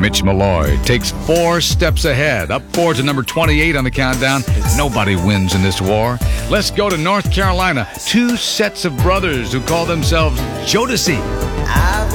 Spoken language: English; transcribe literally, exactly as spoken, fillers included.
Mitch Malloy takes four steps ahead, up four to number twenty-eight on the countdown. Nobody wins in this war. Let's go to North Carolina. Two sets of brothers who call themselves Jodeci.